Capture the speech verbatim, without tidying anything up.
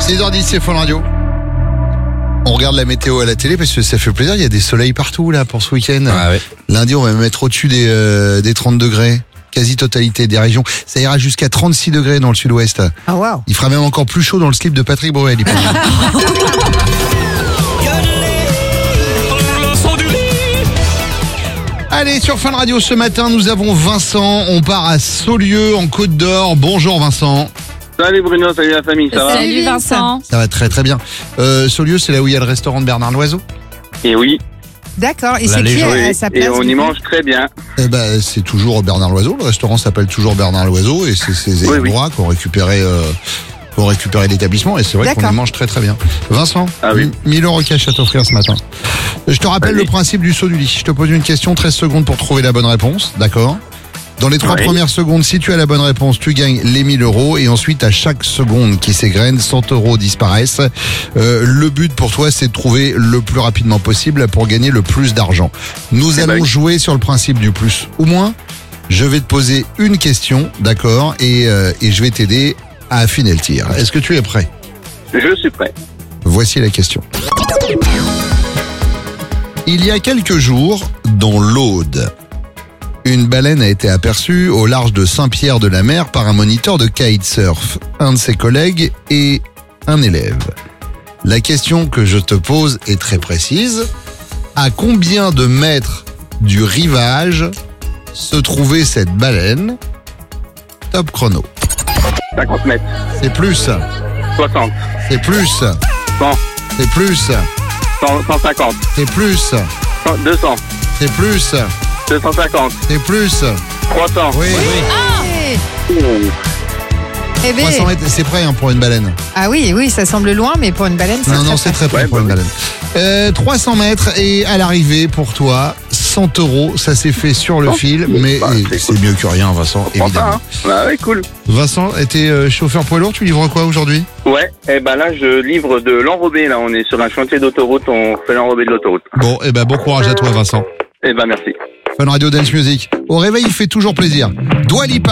six heures dix, c'est Fun Radio. On regarde la météo à la télé parce que ça fait plaisir. Il y a des soleils partout là pour ce week-end. Ah ouais. Lundi, on va mettre au-dessus des, euh, des trente degrés. Quasi-totalité des régions. Ça ira jusqu'à trente-six degrés dans le sud-ouest. Ah waouh. Il fera même encore plus chaud dans le slip de Patrick Bruel. Il Allez, sur Fun Radio ce matin, nous avons Vincent. On part à Saulieu en Côte d'Or. Bonjour Vincent. Salut Bruno, salut la famille, ça va? Salut Vincent. Ça va très très bien. Euh, Saulieu, c'est là où il y a le restaurant de Bernard Loiseau. Et oui, D'accord. Et La c'est qui légende. à sa place et on du y coup mange très bien. Eh ben, c'est toujours Bernard Loiseau. Le restaurant s'appelle toujours Bernard Loiseau et c'est ses Oui, ayants oui. droit qui ont récupéré, euh, qui ont récupéré l'établissement. Et c'est vrai qu'on D'accord. y mange très très bien. Vincent, Ah oui. mille euros cash à t'offrir ce matin. Je te rappelle Vas-y. le principe du saut du lit. Je te pose une question, treize secondes pour trouver la bonne réponse. D'accord? Dans les trois Oui. premières secondes, si tu as la bonne réponse, tu gagnes les mille euros. Et ensuite, à chaque seconde qui s'égrène, cent euros disparaissent. Euh, le but pour toi, c'est de trouver le plus rapidement possible pour gagner le plus d'argent. Nous Eh allons ben. jouer sur le principe du plus ou moins. Je vais te poser une question, d'accord, et, euh, et je vais t'aider à affiner le tir. Est-ce que tu es prêt? Je suis prêt. Voici la question. Il y a quelques jours, dans l'Aude, une baleine a été aperçue au large de Saint-Pierre-de-la-Mer par un moniteur de kitesurf, un de ses collègues et un élève. La question que je te pose est très précise. À combien de mètres du rivage se trouvait cette baleine? Top chrono. cinquante mètres. C'est plus, soixante. c'est plus, cent. c'est plus, cent, cent cinquante. c'est plus, cent, deux cents. c'est plus, deux cent cinquante. c'est plus. trois cents. Oui, Eh eh ben, trois cents mètres, c'est près hein, pour une baleine. ah oui, oui, ça semble loin, mais pour une baleine, c'est Non, très non, c'est près. très près Ouais, pour bah une oui. baleine. Euh, trois cents mètres et à l'arrivée pour toi, cent euros. Ça s'est fait sur le Oh, fil, mais bah, eh, c'est c'est cool. mieux que rien, Vincent, On prend évidemment. ça, hein. Ah ouais, cool. Vincent, t'es euh, chauffeur poids lourd, tu livres quoi aujourd'hui? Ouais, et ben là, je livre de l'enrobé, là. On est sur un chantier d'autoroute, on fait l'enrobé de l'autoroute. Bon, eh ben bon courage à toi, Vincent. Et ben merci. Fun Radio Dance Music. Au réveil, il fait toujours plaisir. Dua Lipa.